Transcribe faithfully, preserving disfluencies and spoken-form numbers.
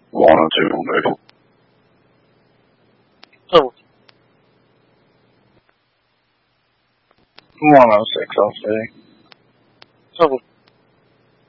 one or two hundred. Oh. one oh six, I'll say. So